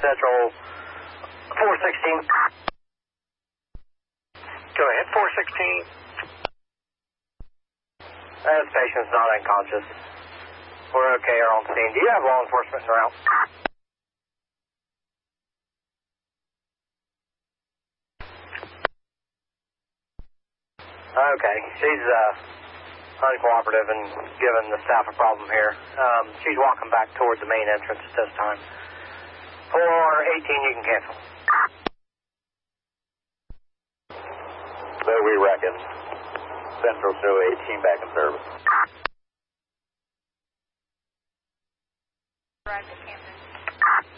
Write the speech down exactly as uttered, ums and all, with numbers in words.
Central four sixteen. Go ahead, four sixteen. Uh, this patient's not unconscious. We're okay, are on scene. Do you have law enforcement en route? Okay, she's uh, uncooperative and giving the staff a problem here. Um, she's walking back toward the main entrance at this time. four eighteen, you can cancel. So we reckon Central two eighteen back in service.